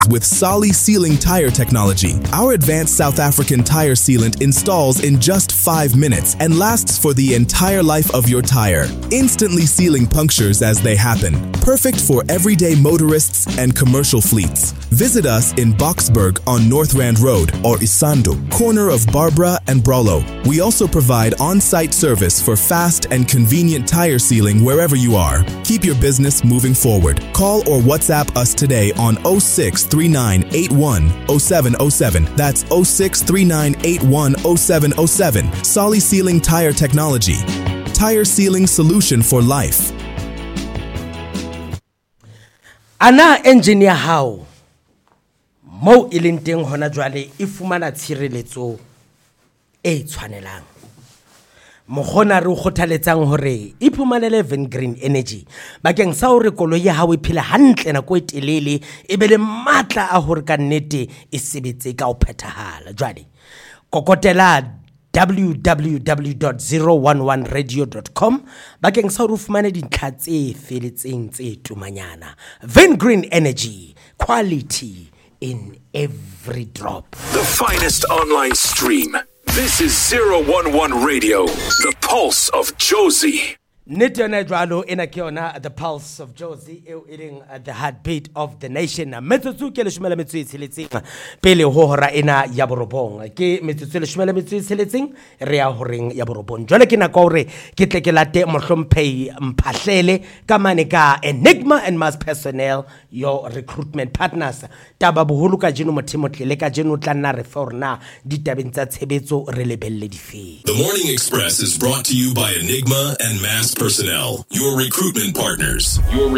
with Solly Sealing Tire Technology. Our advanced South African tire sealant installs in just 5 minutes and lasts for the entire life of your tire, instantly sealing punctures as they happen. Perfect for everyday motorists and commercial fleets. Visit us in Boksburg on North Rand Road or Isando, corner of Barbara and Brolo. We also provide on-site service for fast and convenient tire sealing wherever you are. Keep your business moving forward. Call or WhatsApp us today on 0639810707. That's 0639810707. Solly Sealing Tire Technology. Tire sealing solution for life. Ana engineer how mo ilinteng hona jwale e fumana tshireletso e tshwanelang. Mogona re khothaletsang hore iphumanele Van Green Energy bakeng sa hore koloi ya hao e phela hantle nako e telele e be le matla a hore ka nnete e sebetse ka ho phethahala. Jwale kokotela www.011radio.com bakeng sa hore o fumane dintlha tse feletseng tse tumanyana. Van Green Energy, quality in every drop. The finest online stream. This is 011 Radio, the pulse of Jozi. Netana Dwalo ena kiona the pulse of Jozi eating the heartbeat of the nation. Metsotso ke le shumela metso e tsheletseng pele ho hora ena ya borobong ke metsotso le shumela metso e tsheletseng re ya horeng ya borobong. Jwale ke nako hore ke tle ke late mohlomphehi mphahlele ka mane ka Enigma and Mass Personnel, your recruitment partners. Taba boholo ka jeno mothemotlele ka jeno tla nna re fa rena ditabeng tsa tshebetso re lebelle dife. The Morning Express is brought to you by Enigma and Mass Personnel, your recruitment partners.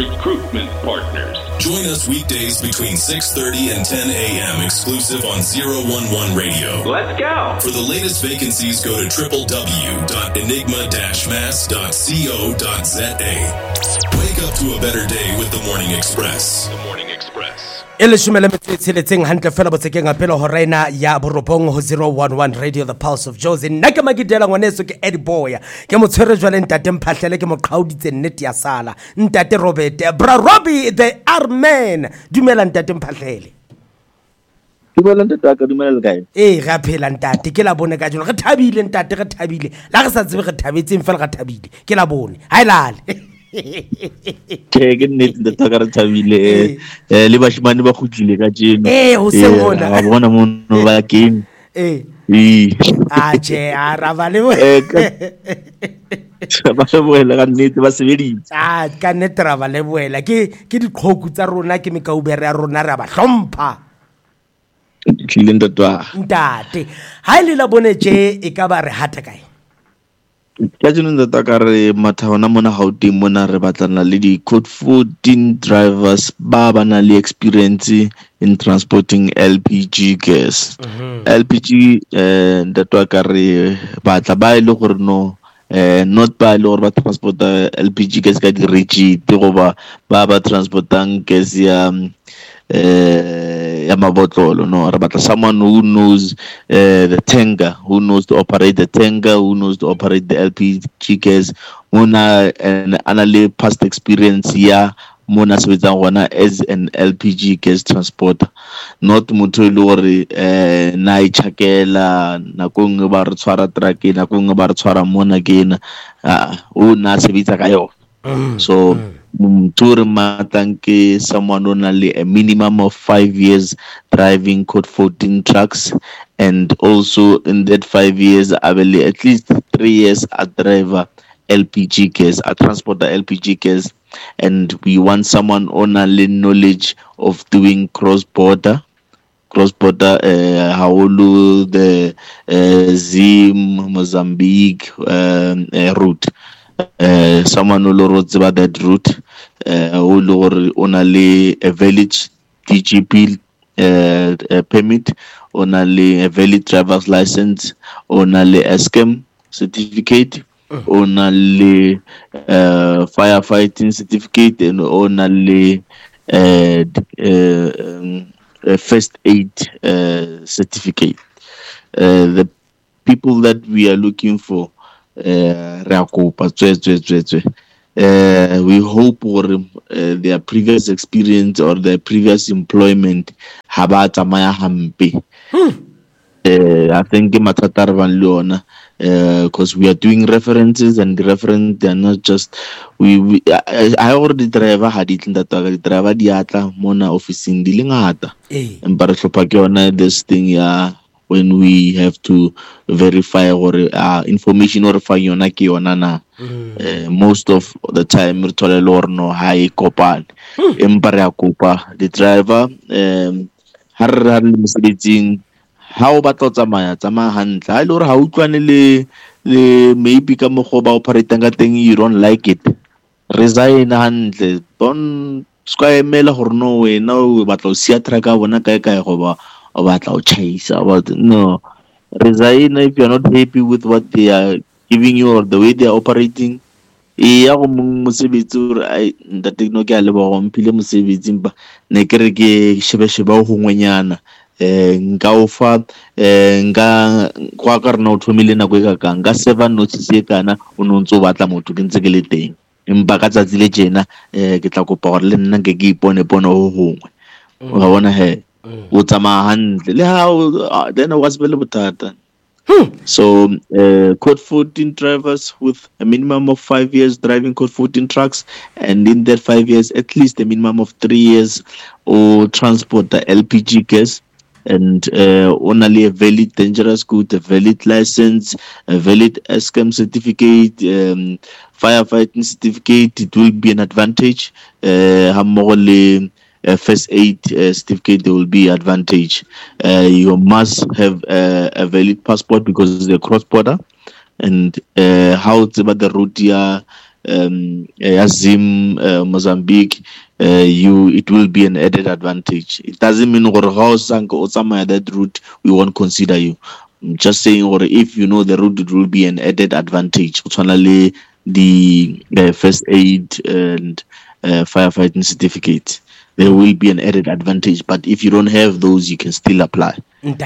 Join us weekdays between 6:30 and 10 a.m. exclusive on 011 Radio. Let's go. For the latest vacancies, go to www.enigma-mass.co.za. Wake up to a better day with the Morning Express. Ele shumele metseletseng hantle fela botsekeng a pelo horena ya borobong ho 011 Radio, the pulse of Jozi. Nna ke magidela ngwaneso ke Eddie Boya ke motshwere jwale ntate mphahlele ke mo qhauditse nnete ya sala ntate Robert bra Robbie the Arman. Dumela ntate mphahlele. Dumela ntate ka dumela le kae? Ga phela ntate ke la bone ka jeno re thabile ntate re thabile la re sa tsebe re thabetseng fela re thabile ke la bone ha ilale. Ke nnete ntate ka re thabile le bashimane ba khutlile ka jeno ho se bona ba bona mono ba game je araba le ba boela ka nnete ba sebeditse ka nnete ra ba le boela ke diqhoku tsa rona ke mekaubere ya rona ra ba hlompha tlile ntate ha ile la bone je e ka ba re hata kae ka jeno ntate ka re matha hona mona Gauteng mona re batlana le di code 14 drivers ba na le experience in transporting LPG gas. LPG ntate ka re batla ba ile gore no not ba le gore ba transporta LPG gas ka di rigid go ba transportang gas ya mabotlolo. No, re batla someone who knows the tanker, who knows to operate the tanker, who knows to operate the LPG gas, mona and anale past experience ya mona sebetsang gona as an LPG gas transporter, not motho le gore na itshakela nako nngwe ba re tshwara truck nako nngwe ba re tshwara mona kena o na sebetsa ka yona. So Muturi Matanke, someone only a minimum of 5 years driving code 14 trucks, and also in that 5 years, I will at least 3 years a driver LPG gas, a transporter LPG gas, and we want someone only knowledge of doing cross-border, Haulu, the Zim, Mozambique route. Someone who knows about that route, who only a valid DGP permit, only a valid driver's license, only a SCAM certificate, only firefighting certificate, and only a first aid certificate. The people that we are looking for. Re a kopa tswe we hope or their previous experience or their previous employment ha ba tsamaya hampe. I think mathata re bang le ona because we are doing references, and the reference they are not just I already driver ha di tla tla di driver di atla mona officing di le ngata empa re hlopa ke yona this thing when we have to verify or information or fa yona ke yona na most of the time re thola le or no high kopane empa re a kopa the driver ha re le mosebetsing ha o batla tsamaya hantle ha ile hore ha utlwane le maybe ka mogo ba operate ka teng you don't like it resign hantle don ska emela hore no wena o batla o sia track a bona kae go ba o batla o chase about no resign if you are not happy with what they are giving you or the way they are operating ya go mosebetsi ore ai ntate no ke a le ba go mpile mosebetsi mpa ne ke re ke shebe o hongwenyana nka ofa nka kwa ka rena o thomile nako e ka nka 7 notice e kana o no ntse o batla motho ke ntse ke le teng empa ka tsatsi le jena ke tla kopa gore le nna ke ipone ho hongwe wa bona o tsamaya hantle le ha then I was bele botata. So code 14 drivers with a minimum of 5 years driving code 14 trucks, and in that 5 years at least a minimum of 3 years or transport the LPG gas, and only a valid dangerous good, a valid license, a valid ESCAM certificate, firefighting certificate. It will be an advantage. First aid certificate, there will be advantage. You must have a valid passport because it's a cross border, and how it's about the route Zim, Mozambique, it will be an added advantage. It doesn't mean that route we won't consider you. I'm just saying, or if you know the route, it will be an added advantage. Only the first aid and firefighting certificate, there will be an added advantage. But if you don't have those, you can still apply.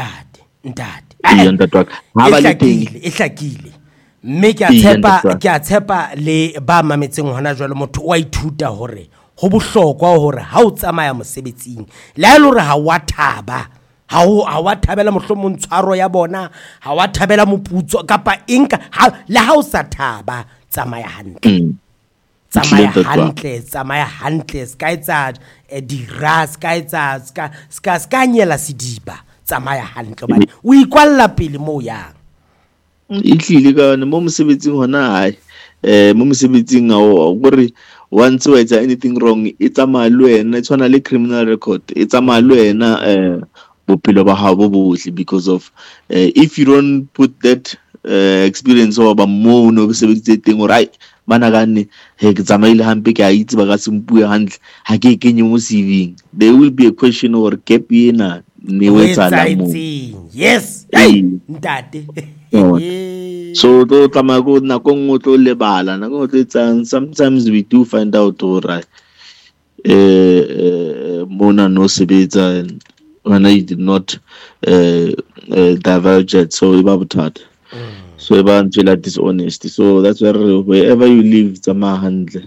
mme ke a tshepa le ba mametseng hona jwale motho wa ithuta hore ho bohlokwa hore ha o tsamaya mosebetsing la ile hore ha wa thaba ha wa thabela mohlomong tshwaro ya bona ha wa thabela moputso kapa inka le ha o sa thaba tsamaya hantle tsamaya hantle ska etsa diras ska etsa ska nyela sediba tsamaya hantle bana o ikwalla pele mo yang itlile ka mo mosebetsing hona hai mo mosebetsing gore once o etsa anything wrong it's a malwena it's a criminal record it's a malwena bophelo ba habo bohle because of if you don't put that experience of mo no sebeditse teng right bana gane he ke tsamaile hampe ke a itse ba ka sempue hantle ha ke kenye mo CV there will be a question or gap ena ne wetsala mo yes ntate so to tamago na go ngotlo lebala na go tsang sometimes we do find out right mona no sebetsa when I did not diverge it, so iba bothata so iba ntshela dishonesty, so that's wherever you live tsama handle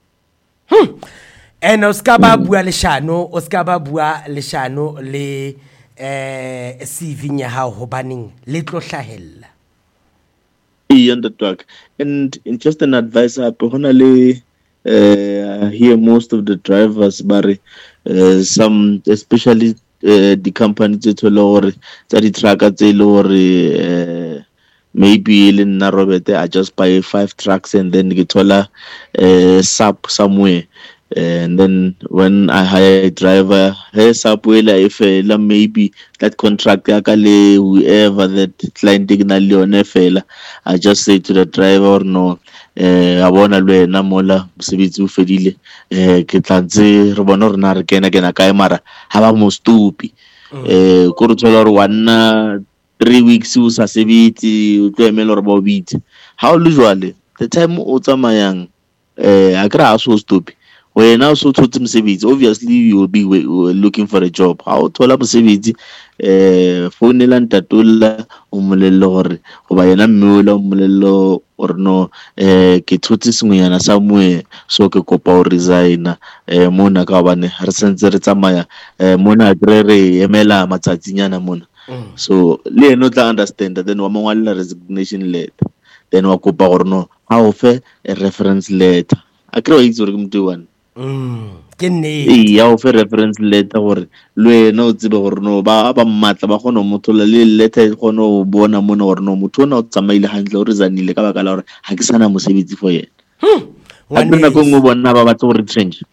and oska ba bua leshano le CV nya ha ho baneng le tlo hlahella on the track. And just an advice hona here most of the drivers but some especially the company tse lore tsa di trucker tse lore maybe in Robert I just buy 5 trucks and then get tola sub somewhere, and then when I hire a driver sub if maybe that contract yakale whoever that client dignally on fela I just say to the driver no a bona le na mola mosebetsi o fedile ke tlantse re bona rena re kena kae mara ha ba mo stupi go re tsola re wanna 3 weeks o sa sebetsi o tlo emela re ba bitse ha o le jwale the time o tsamayang a kra so stupi wena o so thotse mosebetsi, obviously you will be looking for a job. Ha o thola mosebetsi founela ntatolla o molelle gore goba yena mmeola o molelle or no ke thotse sengwenyana sa moe so ke kopa o resigna mona ka bane re sentse re tsamaya mona re emela matsatsinyana mona. So le eno tla understand, then wa mongwalla resignation letter, then wa kopa gore no ha o fe a reference letter. A kre wa itse gore ke motho one ke nnete ya o fe reference letter gore le wena o tsebe gore no ba mmatla ba gona mothola le letter e gona o bona mona gore no motho ona o tsamaile hantle o re zanile ka baka la gore ha ke sana mosebetsi for yena. Ha ke na go mo bona ba batla gore change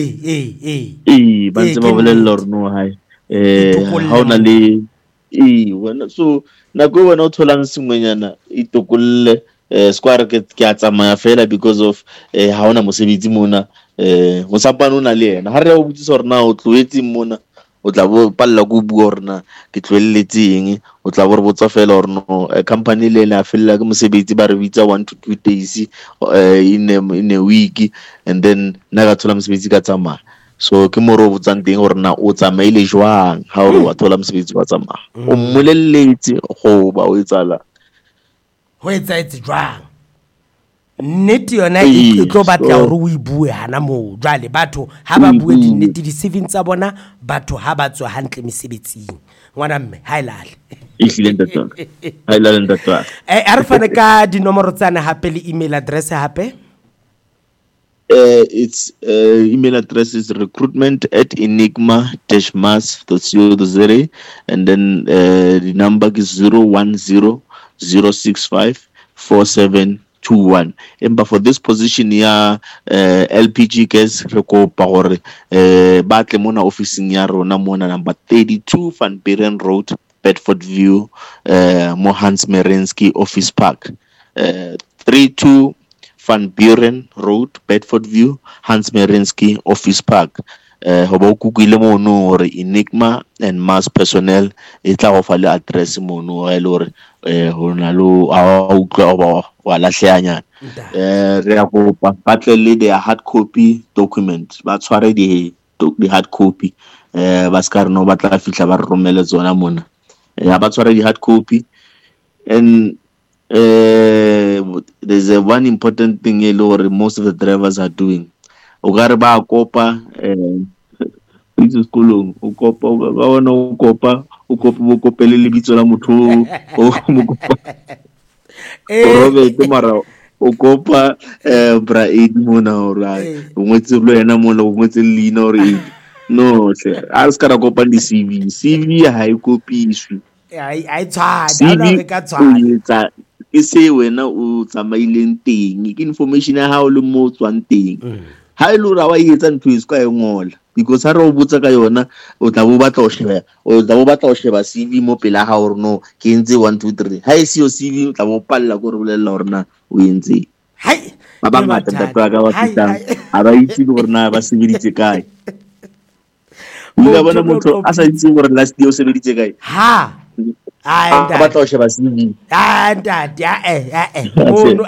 ba ntse ba bolella gore no hai ha ona le wena so na go wena o tholang sengwenyana itokolle square ke a tsamaya fela because of ha ona mosebetsi mona go sapana ona le yena ha re o botsisa gore na o tloetse mona o tla bo palla go bua gore na ke tlweletseng o tla bo re botsa fela gore no company le a fella ke mosebetsi ba re bitsa 1 to 2 days in a week, and then na ga thola mosebetsi ka tsamaya. So ke mo ro botsang teng gore na o tsamaile jwang ha o wa thola mosebetsi wa tsamaya o mmolelletse go ba o etsala ho etsaetse jwang nnete yona e tlo batla gore o ibue hana mo jwale batho ha ba bue dinnete di savings tsa bona batho ha ba tswa hantle mesebetsing ngwana mme ha ilale a re fane ka dinomoro tsana hape le email address hape. Its email address is recruitment@enigma-mas.co.za, and then the number is 010654721. Emba for this position ya LPG gas re kopa gore batle mona officing ya rona mona number 32 Van Buren Road, Bedford View, mo Hans Merensky Office Park, 32 Van Buren Road, Bedford View, Hans Merensky Office Park. Hoba o kukile mono gore Enigma and Mass personnel e tla go fa le address mono e le gore hona lo a utlwa wa lahleanyana. Re a go batle le the hard copy document ba tshware di hard copy ba ska no ba tla fitla ba romele tsona mona ba tshware di hard copy. And there's a one important thing most of the drivers are doing. O gare ba kopa itse sekolong o kopa ba bona o kopa bo kopele le bitso la motho o mo kopa Robert mara o kopa bra ed mona ora o ngwetse lo yena mona o ngwetse lina ore no hle a se ka kopa di CV ha e kopiswe ai tshwana re ka tshwana ke se wena o tsamaileng teng ke information ya hao le mo tswang teng ha ile ra wa etsa ntho e se ka e ngola because ha re o botsa ka yona o tla bo batla o sheba CV mo pela ha o no ke entse 1 2 3 ha e se yo CV o tla bo palla go re bolella hore na o entse hai ba ba ngata ka ba fitang ha ba itse gore na ba sebeditse kae bona motho a sa itse gore last day o sebeditse kae ha ba tla o sheba CV mono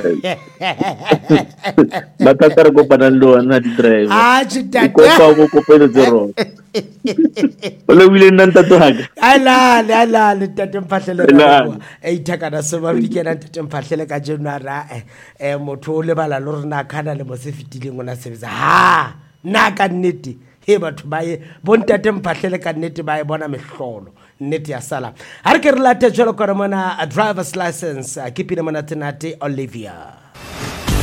ba tla re go panang lo na di drive go kopelo zero o le wile nna ntato haka ala le tate mphahlele e itakana se ba dikena tate mphahlele ka January motho o le bala lo rena kana le mo se fitileng ona sebetsa ha na ka nnete he batho ba ye bontate mphahlele ka nnete ba e bona mehlolo nnete ya sala ha re ke re late jalo ka mona a driver's license ke pina mona tsenate Olivia.